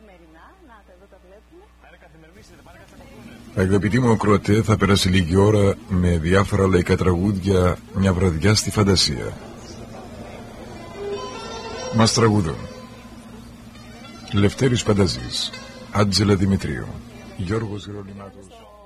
καθημερινά. Να τα εδώ τα βλέπουμε. Αγαπητοί μου ακροατέ, θα περάσει λίγη ώρα με διάφορα λαϊκά τραγούδια, μια βραδιά στη φαντασία. Μας τραγουδούν Λευτέρης Πανταζής, Άντζελα Δημητρίου, Γιώργος Γερολιμάτος.